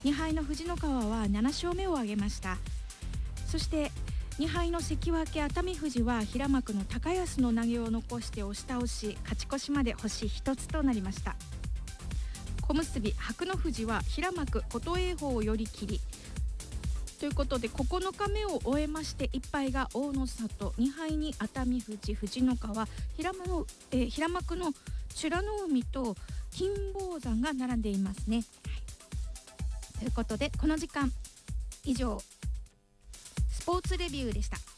2敗の藤の川は7勝目を挙げました。そして2敗の関脇熱海富士は平幕の高安の投げを残して押し倒し、勝ち越しまで星1つとなりました。小結白の富士は平幕琴恵光を寄り切りということで、9日目を終えまして1敗が大野里、2敗に熱海富士、藤の川、平幕の美ら海と金峰山が並んでいますね。ということでこの時間以上スポーツレビューでした。